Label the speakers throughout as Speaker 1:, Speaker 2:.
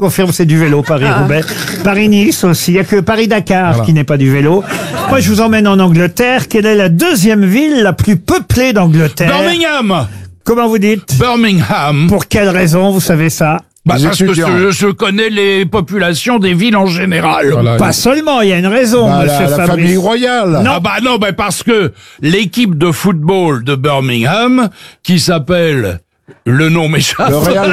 Speaker 1: confirme, c'est du vélo, Paris-Roubaix. Paris-Nice aussi. Il n'y a que Paris-Dakar qui n'est pas du vélo. Moi, je vous emmène en Angleterre. Quelle est la deuxième ville la plus peuplée d'Angleterre?
Speaker 2: Birmingham.
Speaker 1: Comment vous dites?
Speaker 2: Birmingham.
Speaker 1: Pour quelle raison vous savez ça?
Speaker 2: Parce que je connais les populations des villes en général.
Speaker 3: Voilà.
Speaker 1: Pas seulement, il y a une raison, monsieur
Speaker 3: la
Speaker 1: Fabrice.
Speaker 3: famille royale.
Speaker 1: Non.
Speaker 2: Non, parce que l'équipe de football de Birmingham, qui s'appelle... Le nom m'échappe.
Speaker 3: Le Real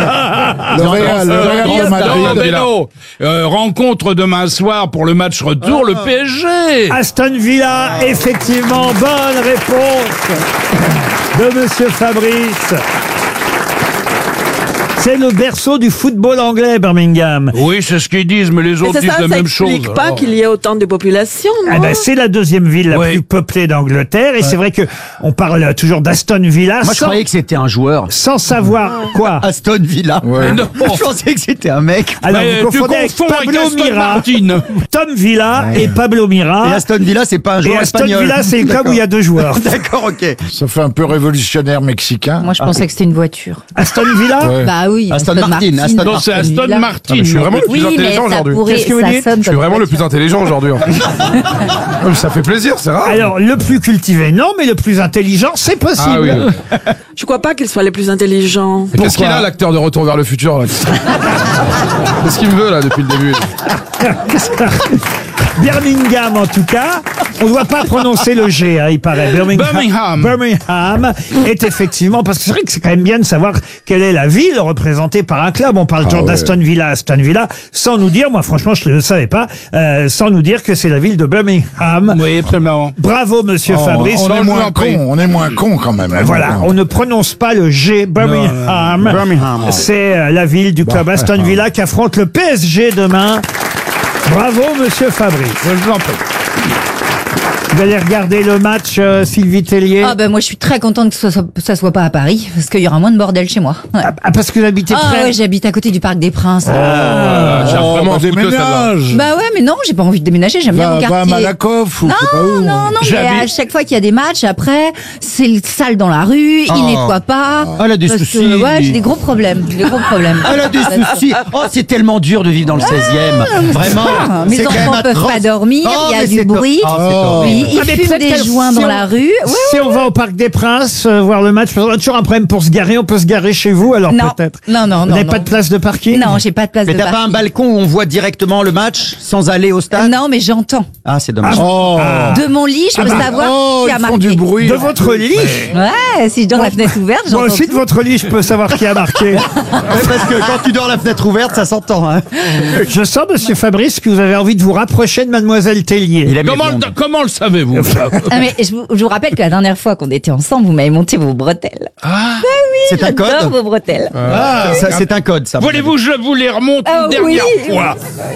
Speaker 3: de Madrid.
Speaker 2: Rencontre demain soir pour le match retour, le PSG.
Speaker 1: Aston Villa, effectivement, bonne réponse de monsieur Fabrice. C'est le berceau du football anglais, Birmingham.
Speaker 2: Oui, c'est ce qu'ils disent, mais les autres disent la même chose.
Speaker 4: Ça explique pas qu'il y ait autant de population, non?
Speaker 1: Ah ben, c'est la deuxième ville la
Speaker 2: Oui.
Speaker 1: plus peuplée d'Angleterre. Et c'est vrai que on parle toujours d'Aston Villa
Speaker 5: Moi, je croyais que c'était un joueur.
Speaker 1: sans savoir quoi.
Speaker 5: Aston Villa.
Speaker 3: Ouais.
Speaker 2: Non.
Speaker 5: Je pensais que c'était un mec.
Speaker 1: Alors,
Speaker 2: Mais
Speaker 1: vous
Speaker 2: tu
Speaker 1: confondez avec
Speaker 2: confonds avec
Speaker 1: Pablo
Speaker 2: Aston
Speaker 1: Mira.
Speaker 2: Martin.
Speaker 1: Tom Villa et Pablo Mira.
Speaker 5: Et Aston Villa, c'est pas un
Speaker 1: Et
Speaker 5: joueur
Speaker 1: Aston
Speaker 5: espagnol.
Speaker 1: Villa, c'est le club où il y a deux joueurs.
Speaker 5: D'accord, ok.
Speaker 3: Ça fait un peu révolutionnaire mexicain.
Speaker 6: Moi, je pensais que c'était une voiture.
Speaker 1: Aston Villa.
Speaker 3: Ouais.
Speaker 6: Bah oui.
Speaker 5: Aston Martin.
Speaker 2: Non, c'est Aston
Speaker 6: Villa.
Speaker 2: Martin.
Speaker 7: Je suis vraiment le plus
Speaker 6: Oui, mais
Speaker 7: intelligent
Speaker 6: ça
Speaker 7: aujourd'hui.
Speaker 6: pourrait,
Speaker 1: Qu'est-ce que vous
Speaker 6: ça
Speaker 1: dites?
Speaker 6: sonne
Speaker 7: Je suis
Speaker 6: comme
Speaker 7: vraiment le
Speaker 6: voiture.
Speaker 7: plus intelligent aujourd'hui. Ça fait plaisir, c'est rare.
Speaker 1: Alors, le plus cultivé, non, mais le plus intelligent, c'est possible.
Speaker 7: Ah oui.
Speaker 4: Je crois pas qu'ils soient les plus intelligents.
Speaker 7: Mais qu'est-ce qu'il a, l'acteur de Retour vers le futur là? Qu'est-ce qu'il me veut là depuis le début?
Speaker 1: Birmingham, en tout cas. On ne doit pas prononcer le G, il paraît. Birmingham est effectivement, parce que c'est vrai que c'est quand même bien de savoir quelle est la ville représentée par un club. On parle toujours d'Aston Villa, sans nous dire, moi franchement je ne le savais pas, sans nous dire que c'est la ville de Birmingham.
Speaker 2: Oui, absolument.
Speaker 1: Bravo, monsieur Fabrice.
Speaker 3: On est moins con, quand même.
Speaker 1: Voilà, on ne prononce pas le G. Birmingham. C'est la ville du club Aston Villa qui affronte le PSG demain. Bravo, monsieur Fabrice.
Speaker 2: Je vous en prie.
Speaker 1: Vous allez regarder le match, Sylvie Tellier?
Speaker 6: Ah ben moi je suis très contente que ça soit pas à Paris parce qu'il y aura moins de bordel chez moi. Ouais.
Speaker 1: Ah, parce que vous habitez
Speaker 6: Ah
Speaker 1: près.
Speaker 6: ouais, j'habite à côté du Parc des Princes.
Speaker 7: J'ai vraiment un fouteux, celle-là.
Speaker 3: déménage.
Speaker 6: Bah ouais, mais non, j'ai pas envie de déménager, j'aime bien mon
Speaker 3: Va à
Speaker 6: quartier.
Speaker 3: Malakoff ou
Speaker 6: Non,
Speaker 3: je sais pas où.
Speaker 6: non, mais à
Speaker 2: J'habite-
Speaker 6: chaque fois qu'il y a des matchs, après, c'est sale dans la rue, ils nettoient pas.
Speaker 5: Elle a des
Speaker 6: parce
Speaker 5: soucis.
Speaker 6: que, ouais, j'ai des gros problèmes.
Speaker 5: Elle a des soucis. Oh, c'est tellement dur de vivre dans le 16e. Vraiment.
Speaker 6: Mes
Speaker 5: C'est quand même
Speaker 6: enfants peuvent
Speaker 5: atroce.
Speaker 6: pas dormir,
Speaker 5: Oh,
Speaker 6: il y a
Speaker 5: mais
Speaker 6: du
Speaker 5: c'est
Speaker 6: bruit.
Speaker 5: top. Oh, c'est top.
Speaker 6: Oui,
Speaker 1: Ah,
Speaker 6: ils
Speaker 1: mais
Speaker 6: fument
Speaker 1: peut-être
Speaker 6: des
Speaker 1: que
Speaker 6: joints
Speaker 1: si
Speaker 6: dans
Speaker 1: on-
Speaker 6: la rue. Ouais,
Speaker 1: Si on va au Parc des Princes voir le match, on a toujours un problème pour se garer. On peut se garer chez vous, alors
Speaker 6: Non.
Speaker 1: peut-être.
Speaker 6: Non, non,
Speaker 1: Vous
Speaker 6: non,
Speaker 1: n'avez
Speaker 6: non.
Speaker 1: pas de place de parking?
Speaker 6: Non, j'ai pas de place
Speaker 5: Mais
Speaker 6: de
Speaker 5: t'as pas un
Speaker 6: parking.
Speaker 5: balcon où on voit directement le match sans aller au stade?
Speaker 6: Non, mais j'entends.
Speaker 5: Ah, c'est dommage.
Speaker 3: Oh,
Speaker 6: De mon lit, je peux savoir qui a
Speaker 3: ils font
Speaker 6: marqué.
Speaker 3: du bruit.
Speaker 1: De votre lit?
Speaker 6: Ouais, si je dors la fenêtre ouverte,
Speaker 1: Moi
Speaker 6: j'entends
Speaker 1: aussi, de
Speaker 6: tout.
Speaker 1: votre lit, je peux savoir qui a marqué.
Speaker 5: Ouais, parce que quand tu dors la fenêtre ouverte, ça s'entend. Hein.
Speaker 1: Je sens, monsieur Fabrice, que vous avez envie de vous rapprocher de mademoiselle Tellier.
Speaker 5: Il aime les blondes.
Speaker 2: Comment le savez-vous?
Speaker 6: Ah, mais je vous rappelle que la dernière fois qu'on était ensemble, vous m'avez monté vos bretelles.
Speaker 5: C'est un
Speaker 6: J'adore
Speaker 5: code?
Speaker 6: vos bretelles.
Speaker 5: Ah, ça, c'est un code, ça.
Speaker 2: Voulez-vous que je vous les remonte
Speaker 6: Ah
Speaker 2: une dernière
Speaker 6: oui.
Speaker 2: fois?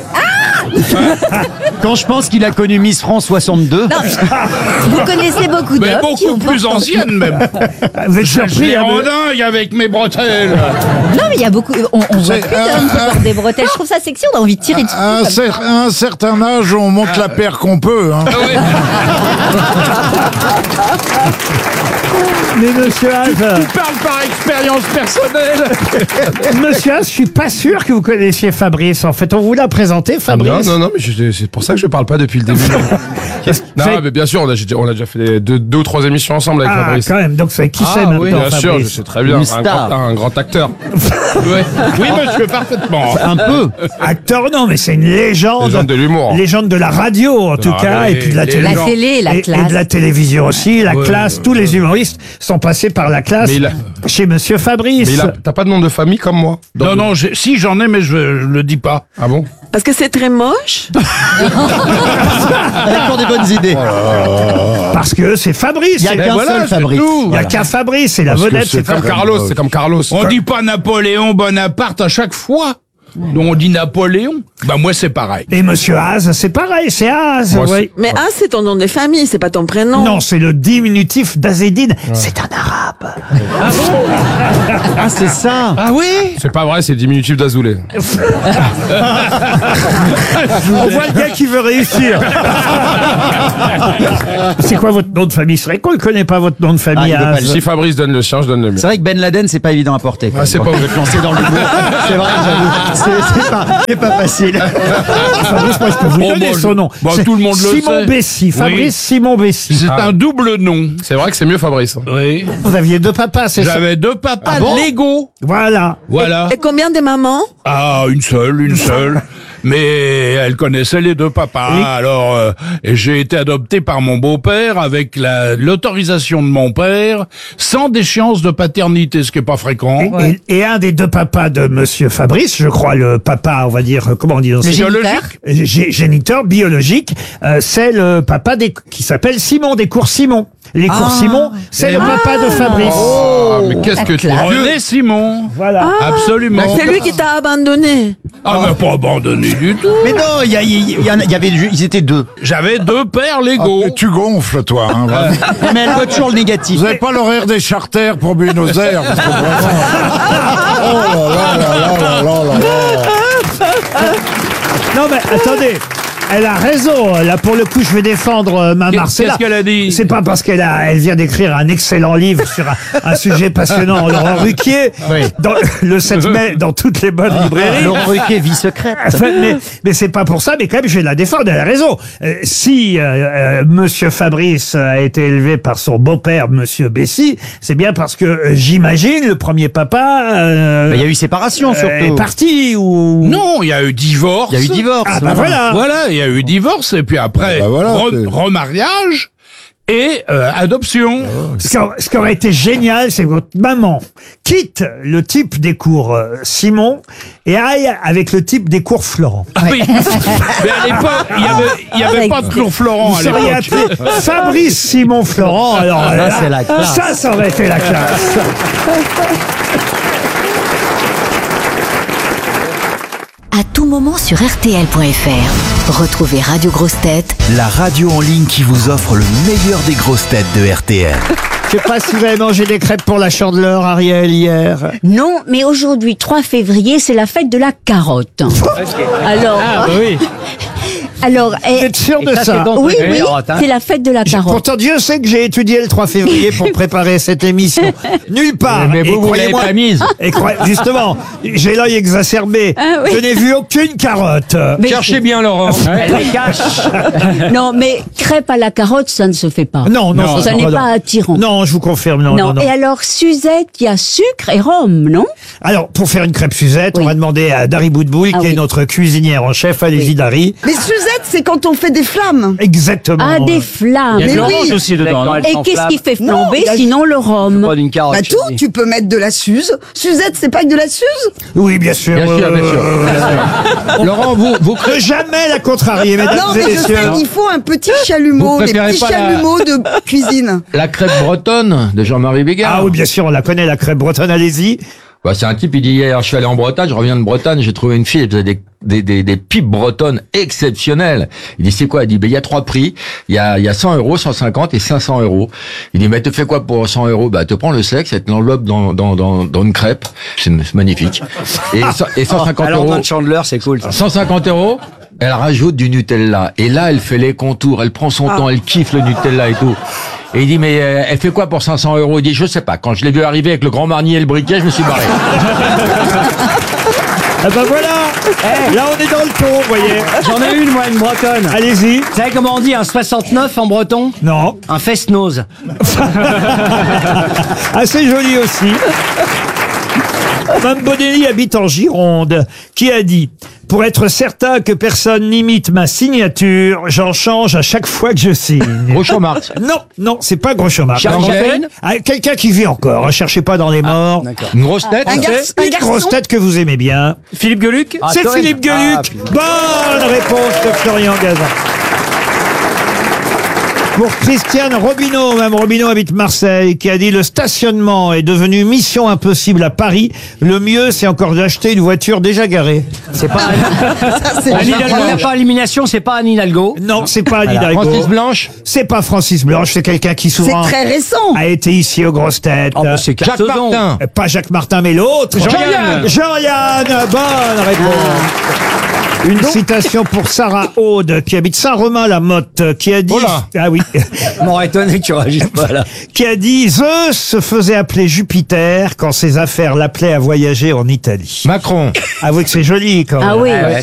Speaker 5: Quand je pense qu'il a connu Miss France 62.
Speaker 6: Non, vous connaissez beaucoup
Speaker 2: Mais
Speaker 6: d'hommes qui
Speaker 2: beaucoup
Speaker 6: ont
Speaker 2: plus
Speaker 6: porté-
Speaker 2: ancienne même.
Speaker 1: Vous êtes
Speaker 2: Je
Speaker 1: surpris,
Speaker 2: les
Speaker 1: hein,
Speaker 2: rends dingue avec mes bretelles.
Speaker 6: Non, mais il y a beaucoup. On voit
Speaker 3: C'est-
Speaker 6: plus d'hommes qui portent des bretelles. Je trouve ça sexy. On a envie de tirer dessus.
Speaker 3: À un certain âge, on monte la paire qu'on peut. Hein.
Speaker 2: Ah ouais.
Speaker 1: mais monsieur Haas,
Speaker 2: Je parle par expérience personnelle.
Speaker 1: monsieur Haas, je suis pas sûr que vous connaissiez Fabrice. En fait, on vous l'a présenté,
Speaker 7: Non,
Speaker 1: Fabrice.
Speaker 7: non, mais c'est pour ça que je parle pas depuis le début. Non, mais bien sûr, on a déjà fait deux ou trois émissions ensemble avec
Speaker 1: Ah,
Speaker 7: Fabrice.
Speaker 1: quand même. Donc, c'est qui c'est
Speaker 2: Ah,
Speaker 1: maintenant,
Speaker 2: oui,
Speaker 7: Bien sûr, je
Speaker 1: Fabrice?
Speaker 7: sais très bien.
Speaker 5: Une star.
Speaker 7: Un grand acteur.
Speaker 2: Oui, monsieur, parfaitement.
Speaker 5: Un peu.
Speaker 1: Acteur, non, mais c'est une légende.
Speaker 7: Légende de l'humour.
Speaker 1: Légende de la radio, en tout
Speaker 7: Ah,
Speaker 1: cas,
Speaker 7: mais
Speaker 1: et puis de la
Speaker 7: les
Speaker 1: télé.
Speaker 6: La télé, la
Speaker 1: et
Speaker 6: classe.
Speaker 1: de la télévision aussi, la
Speaker 7: Ouais,
Speaker 1: classe. Tous les humoristes sont passés par la classe
Speaker 7: Mais
Speaker 1: chez monsieur Fabrice.
Speaker 7: Mais t'as pas de nom de famille comme moi?
Speaker 2: Non, si j'en ai, mais je le dis pas.
Speaker 7: Ah bon?
Speaker 4: Parce que c'est très moche.
Speaker 5: Elle a encore des bonnes idées.
Speaker 1: Parce que c'est Fabrice.
Speaker 5: Il y a
Speaker 1: c'est-
Speaker 5: qu'un
Speaker 2: voilà,
Speaker 5: seul
Speaker 2: c'est
Speaker 5: Fabrice.
Speaker 2: tout.
Speaker 1: il y a qu'un Fabrice, c'est la
Speaker 3: Parce que
Speaker 1: vedette.
Speaker 3: c'est
Speaker 1: C'est
Speaker 7: Comme
Speaker 1: Fabrice.
Speaker 7: Carlos, c'est comme Carlos.
Speaker 2: On dit pas Napoléon Bonaparte à chaque fois. Donc on dit Napoléon. Bah moi c'est pareil.
Speaker 1: Et monsieur Haas, c'est pareil, c'est Haas.
Speaker 7: Moi,
Speaker 1: oui.
Speaker 4: Mais c'est ton nom de famille, c'est pas ton prénom.
Speaker 1: Non, c'est le diminutif d'Azedine. C'est un arabe.
Speaker 5: Ah, c'est ça.
Speaker 2: Ah oui.
Speaker 7: C'est pas vrai, c'est le diminutif d'Azoulay.
Speaker 1: On voit le gars qui veut réussir. C'est quoi votre nom de famille? C'est vrai qu'on ne connaît pas votre nom de famille,
Speaker 5: Ah, il veut pas
Speaker 1: Haas.
Speaker 5: le
Speaker 7: Si Fabrice donne le sien, je donne le mien.
Speaker 5: C'est vrai que Ben Laden, c'est pas évident à porter.
Speaker 7: Ah, c'est pas
Speaker 5: Je vais te lancer dans le bois. C'est vrai, j'avoue. C'est pas facile.
Speaker 1: Fabrice, moi, je peux vous donner son nom. C'est
Speaker 2: tout le monde le sait.
Speaker 1: Simon Bessy. Fabrice Simon Bessy.
Speaker 2: C'est un double nom.
Speaker 7: C'est vrai que c'est mieux Fabrice.
Speaker 2: Oui.
Speaker 1: Vous aviez deux papas, c'est ça?
Speaker 2: J'avais deux papas légaux.
Speaker 1: Voilà.
Speaker 2: Voilà.
Speaker 4: Et combien de mamans?
Speaker 2: Ah, une seule. Mais elle connaissait les deux papas.
Speaker 1: Oui.
Speaker 2: Alors, et j'ai été adopté par mon beau-père avec l'autorisation de mon père, sans déchéance de paternité, ce qui est pas fréquent.
Speaker 1: Et un des deux papas de Monsieur Fabrice, je crois le papa, on va dire, comment on dit, géniteur biologique, c'est le papa qui s'appelle Simon, des cours Simon. Les cours Simon, c'est le papa de Fabrice.
Speaker 7: Oh, mais qu'est-ce que tu
Speaker 2: René Simon.
Speaker 1: Voilà.
Speaker 2: Absolument.
Speaker 4: C'est lui qui t'a abandonné.
Speaker 2: Ah, mais pas abandonné du tout.
Speaker 5: Mais non, ils étaient deux.
Speaker 2: J'avais deux pères légaux.
Speaker 3: Tu gonfles, toi. Hein, vraiment.
Speaker 5: Mais elle voit toujours le négatif.
Speaker 3: Vous n'avez pas l'horaire des charters pour Buenos Aires parce que vraiment... Oh là là là là là là là.
Speaker 1: Non mais attendez. Elle a raison. Là, pour le coup, je vais défendre ma Marcella.
Speaker 2: Qu'est-ce qu'elle a dit?
Speaker 1: C'est pas parce elle vient d'écrire un excellent livre sur un sujet passionnant, Laurent Ruquier, le 7 mai, dans toutes les bonnes librairies.
Speaker 5: Laurent Ruquier, vie secrète.
Speaker 1: Mais c'est pas pour ça, mais quand même, je vais la défendre. Elle a raison. Si Monsieur Fabrice a été élevé par son beau-père, Monsieur Bessy, c'est bien parce que j'imagine le premier papa.
Speaker 5: Il y a eu séparation surtout.
Speaker 1: Est parti ou
Speaker 2: Non, il y a eu divorce.
Speaker 5: Il y a eu divorce.
Speaker 1: Ah bah voilà.
Speaker 2: Voilà, il y a eu divorce et puis après
Speaker 3: Bah voilà,
Speaker 2: remariage et adoption.
Speaker 1: Ce qui aurait été génial, c'est que votre maman quitte le type des cours Simon et aille avec le type des cours Florent.
Speaker 2: Ah oui. Mais à l'époque, il y avait pas de cours Florent
Speaker 1: Vous
Speaker 2: à
Speaker 1: seriez
Speaker 2: l'époque.
Speaker 1: appelé Fabrice Simon Florent. Alors
Speaker 5: Là, c'est la classe.
Speaker 1: ça aurait été la classe.
Speaker 8: À tout moment sur RTL.fr. Retrouvez Radio Grosses Têtes,
Speaker 9: la radio en ligne qui vous offre le meilleur des grosses têtes de RTL.
Speaker 1: Je sais pas si vous avez mangé des crêpes pour la Chandeleur, Ariel, hier.
Speaker 10: Non, mais aujourd'hui, 3 février, c'est la fête de la carotte. Alors,
Speaker 1: oui.
Speaker 10: alors,
Speaker 1: Vous êtes sûr de ça?
Speaker 10: oui, c'est la fête de la carotte.
Speaker 1: Pourtant, Dieu sait que j'ai étudié le 3 février pour préparer cette émission. Nulle part.
Speaker 5: Mais vous l'avez pas mise.
Speaker 1: Justement, j'ai l'œil exacerbé.
Speaker 10: Ah oui.
Speaker 1: Je n'ai vu aucune carotte.
Speaker 10: Mais-
Speaker 5: Cherchez bien, Laurent. Elle les cache.
Speaker 10: Non, mais crêpe à la carotte, ça ne se fait pas.
Speaker 1: Non,
Speaker 10: ça n'est
Speaker 1: non.
Speaker 10: pas attirant.
Speaker 1: Non, je vous confirme, non.
Speaker 10: Et alors, Suzette, il y a sucre et rhum, non?
Speaker 1: Alors, pour faire une crêpe Suzette,
Speaker 10: Oui.
Speaker 1: on va demander à Dari Boudboul, qui est
Speaker 10: oui.
Speaker 1: notre cuisinière en chef. Allez-y, Dari.
Speaker 11: Mais Suzette, c'est quand on fait des flammes.
Speaker 1: Exactement.
Speaker 10: Ah, des flammes.
Speaker 11: Mais oui.
Speaker 5: aussi dedans.
Speaker 10: Et qu'est-ce qui fait
Speaker 11: Non,
Speaker 10: flamber
Speaker 11: il y a-
Speaker 10: sinon le rhum?
Speaker 5: Pas d'une carotte.
Speaker 11: Bah tout, tu peux mettre de la Suze. Suzette, c'est pas que de la Suze?
Speaker 1: Oui, bien sûr.
Speaker 5: Bien sûr, bien sûr. Laurent, vous
Speaker 1: Ne jamais la contrarier, mesdames
Speaker 11: Non,
Speaker 1: et
Speaker 11: mais je
Speaker 1: messieurs.
Speaker 11: sais qu'il faut un petit chalumeau,
Speaker 5: Vous
Speaker 11: des
Speaker 5: préférez
Speaker 11: petits
Speaker 5: pas la-
Speaker 11: chalumeaux de cuisine.
Speaker 5: La crêpe bretonne de Jean-Marie Bigard.
Speaker 1: Ah oui, bien sûr, on la connaît, la crêpe bretonne, allez-y.
Speaker 5: Bah, c'est un type, il dit, hier, je suis allé en Bretagne, je reviens de Bretagne, j'ai trouvé une fille, elle faisait des pipes bretonnes exceptionnelles. Il dit, c'est quoi? Il dit, ben, il y a 3 prix. Il y a 100 euros, 150 et 500 euros. Il dit, mais te fais quoi pour 100 euros? Bah, te prends le sexe, et te l'enveloppe dans une crêpe. C'est magnifique. Et 150 euros.
Speaker 12: Chandler, c'est cool.
Speaker 5: 150 euros. Elle rajoute du Nutella. Et là, elle fait les contours, elle prend son temps, elle kiffe le Nutella et tout. Et il dit, mais elle fait quoi pour 500 euros? Il dit, je sais pas. Quand je l'ai vu arriver avec le grand marnier et le briquet, je me suis barré.
Speaker 1: Ah ben voilà. Là, on est dans le ton, vous voyez.
Speaker 12: J'en ai une, moi, une bretonne.
Speaker 1: Allez-y.
Speaker 12: Vous savez comment on dit un 69 en breton?
Speaker 1: Non.
Speaker 12: Un fest-nose.
Speaker 1: Assez joli aussi. Mme Bonelli habite en Gironde, qui a dit « Pour être certain que personne n'imite ma signature, j'en change à chaque fois que je signe. »
Speaker 5: Groucho Marx.
Speaker 1: Non, c'est pas Groucho Marx.
Speaker 5: Charles Chaplin.
Speaker 1: Ah, quelqu'un qui vit encore, cherchez pas dans les morts.
Speaker 5: Une grosse tête.
Speaker 11: Un
Speaker 1: Une
Speaker 11: garçon.
Speaker 1: grosse tête que vous aimez bien.
Speaker 12: Philippe Gueluc?
Speaker 1: C'est Philippe Gueluc. Bonne réponse de Florian Gazan. Pour Christiane Robineau, Mme Robineau habite Marseille, qui a dit « Le stationnement est devenu mission impossible à Paris. Le mieux, c'est encore d'acheter une voiture déjà garée. »
Speaker 12: C'est pas
Speaker 11: c'est
Speaker 12: Anne Hidalgo. Il n'y a pas élimination, c'est pas Anne Hidalgo.
Speaker 1: Non, c'est pas Anne Hidalgo.
Speaker 5: Francis Blanche.
Speaker 1: C'est pas Francis Blanche, c'est quelqu'un qui
Speaker 11: C'est
Speaker 1: souvent
Speaker 11: très récent.
Speaker 1: a été ici aux grosses têtes.
Speaker 12: C'est
Speaker 5: Jacques
Speaker 12: Carzodon.
Speaker 5: Martin.
Speaker 1: Pas Jacques Martin, mais l'autre.
Speaker 5: Jean-Yann.
Speaker 1: Jean-Yann, bonne réponse. Une citation pour Sarah Aude, qui habite Saint-Romain-la-Motte, qui a dit...
Speaker 7: Oh là.
Speaker 1: Ah oui.
Speaker 12: M'aurait étonné que tu réagisses pas là.
Speaker 1: Qui a dit « Zeus se faisait appeler Jupiter quand ses affaires l'appelaient à voyager en Italie. »
Speaker 5: Macron.
Speaker 1: Avouez que c'est joli quand même.
Speaker 10: Ah oui.